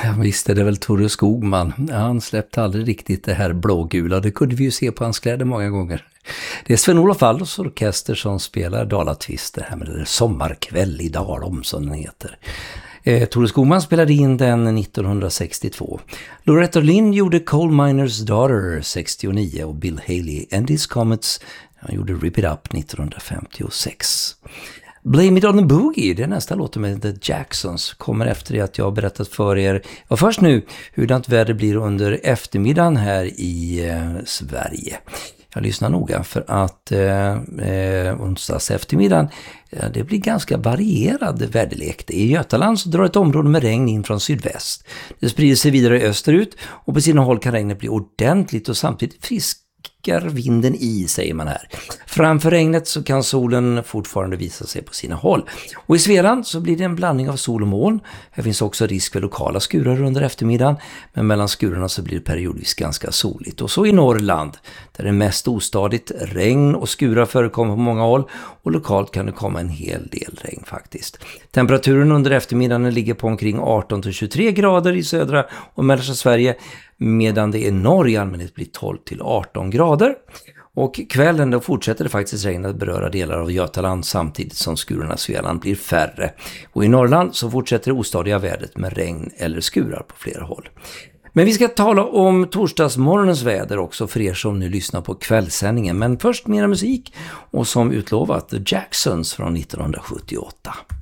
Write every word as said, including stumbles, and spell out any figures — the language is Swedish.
Visst är det väl Tore Skogman. Han släppte aldrig riktigt det här blågula. Det kunde vi ju se på hans kläder många gånger. Det är Sven-Olof Wallos orkester som spelar Dalatvist, det här med det Sommarkväll i Dalom som den heter. Eh, Tore Skogman spelade in den nittonhundrasextiotvå. Loretta Lynn gjorde Coal Miner's Daughter sextionio och Bill Haley and His Comets, han gjorde Rip It Up nittonhundrafemtiosex. Blame It On The Boogie, det är nästa låt med The Jacksons, kommer efter det att jag har berättat för er, och först nu, hurdant väder blir under eftermiddagen här i eh, Sverige. Jag lyssnar noga för att eh, eh, onsdags eftermiddagen, eh, det blir ganska varierad väderlek. I Götaland så drar ett område med regn in från sydväst. Det sprider sig vidare österut och på sina håll kan regnet bli ordentligt och samtidigt frisk vinden i, säger man här. Framför regnet så kan solen fortfarande visa sig på sina håll. Och i Svealand så blir det en blandning av sol och moln. Här finns också risk för lokala skurar under eftermiddagen, men mellan skurarna så blir det periodvis ganska soligt. Och så i Norrland, där det är mest ostadigt, regn och skurar förekommer på många håll, och lokalt kan det komma en hel del regn faktiskt. Temperaturen under eftermiddagen ligger på omkring arton till tjugotre grader i södra och mellersta Sverige, medan det i norr i allmänhet blir tolv till arton grader. Och kvällen då fortsätter det faktiskt regna att beröra delar av Götaland samtidigt som skurarna i Svealand blir färre. Och i Norrland så fortsätter det ostadiga vädret med regn eller skurar på flera håll. Men vi ska tala om torsdagsmorgonens väder också för er som nu lyssnar på kvällssändningen. Men först mera musik, och som utlovat The Jacksons från nittonhundrasjuttioåtta.